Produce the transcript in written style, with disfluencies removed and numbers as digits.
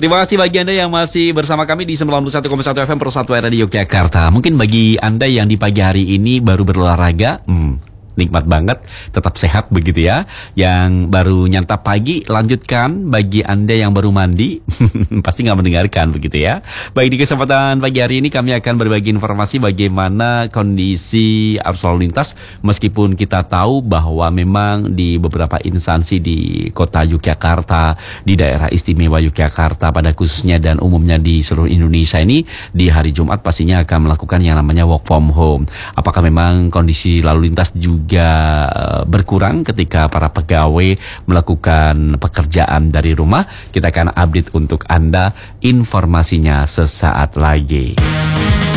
Terima kasih bagi Anda yang masih bersama kami di 91,1 FM Persatuan Radio Yogyakarta. Mungkin bagi Anda yang di pagi hari ini baru berolahraga, nikmat banget, tetap sehat begitu ya. Yang baru nyantap pagi, lanjutkan. Bagi Anda yang baru mandi, pasti nggak mendengarkan begitu ya. Baik, di kesempatan pagi hari ini kami akan berbagi informasi bagaimana kondisi arus lalu lintas. Meskipun kita tahu bahwa memang di beberapa instansi di kota Yogyakarta, di daerah istimewa Yogyakarta pada khususnya dan umumnya di seluruh Indonesia ini, di hari Jumat pastinya akan melakukan yang namanya work from home. Apakah memang kondisi lalu lintas juga berkurang ketika para pegawai melakukan pekerjaan dari rumah? Kita akan update untuk Anda informasinya sesaat lagi.